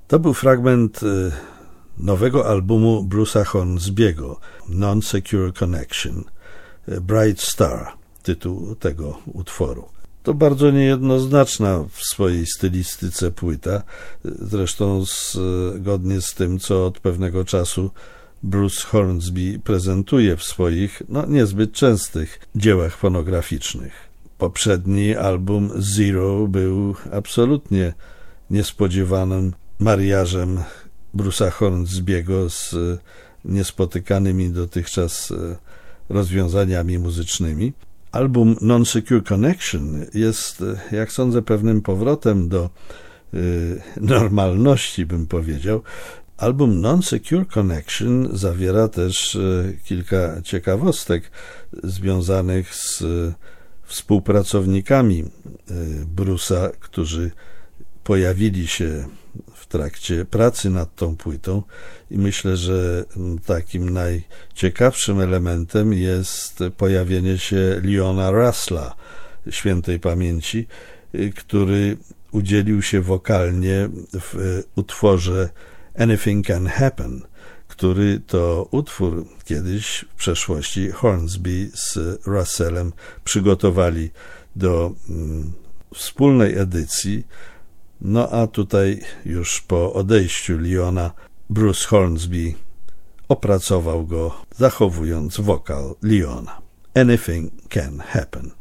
To był fragment nowego albumu Bruce'a Hornsby'ego, Non-Secure Connection, Bright Star, tytuł tego utworu. To bardzo niejednoznaczna w swojej stylistyce płyta, zresztą zgodnie z tym, co od pewnego czasu Bruce Hornsby prezentuje w swoich, niezbyt częstych dziełach fonograficznych. Poprzedni album Zero był absolutnie niespodziewanym mariażem Bruce'a Hornsby'ego z niespotykanymi dotychczas rozwiązaniami muzycznymi. Album Non-Secure Connection jest, jak sądzę, pewnym powrotem do normalności, bym powiedział. Album Non-Secure Connection zawiera też kilka ciekawostek związanych z współpracownikami Bruce'a, którzy pojawili się w trakcie pracy nad tą płytą i myślę, że takim najciekawszym elementem jest pojawienie się Leona Russella, świętej pamięci, który udzielił się wokalnie w utworze Anything Can Happen, który to utwór kiedyś w przeszłości Hornsby z Russellem przygotowali do wspólnej edycji. A tutaj już po odejściu Leona Bruce Hornsby opracował go, zachowując wokal Leona. Anything Can Happen.